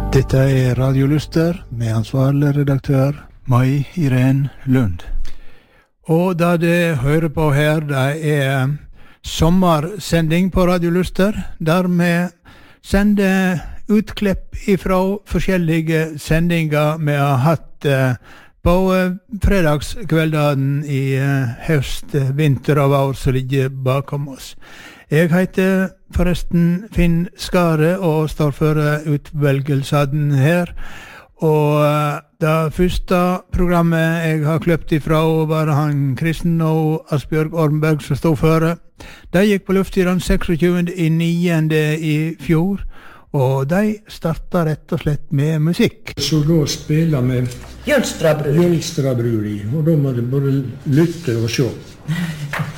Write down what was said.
Dette Radio Luster med ansvarlig redaktør Mai Irene Lund. Og da det hører på her, det sommersending på Radio Luster, der vi sender utklipp ifra forskjellige sendinger vi har hatt på fredagskveldene i høst, vinter og vår som ligger bakom oss. Jeg heter forresten Finn Skare og står for utvelgelsen her. Og det første programmet jeg har kløpt ifra var han Kristen og Asbjørg Ormberg som stod føre. De gikk på luft i den 26. i 9. i fjor, og de startet rett og slett med musikk. Så da spiller vi Jølstrabruri, og da må du både lytte og se.